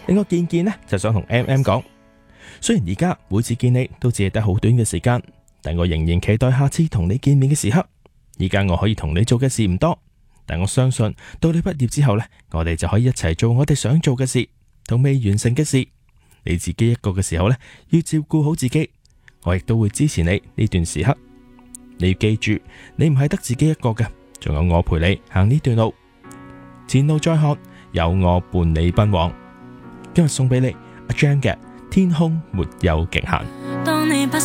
另外健健呢，就想同 MM 講，雖然而家每次見你都只係得好短嘅時間，但我仍然期待下次同你見面嘅時刻。而家我可以同你做嘅事唔多，但我相信到你畢業之後呢，我哋就可以一齊做我哋想做嘅事同未完成嘅事。你自己一個嘅時候呢，要照顧好自己，我亦都會支持你呢段時刻。你要記住，你唔係得自己一個嘅，仲有我陪你行呢段路，前路再看，有我伴你奔往。今日送俾你阿 Jam 嘅天空沒有極限。 當你不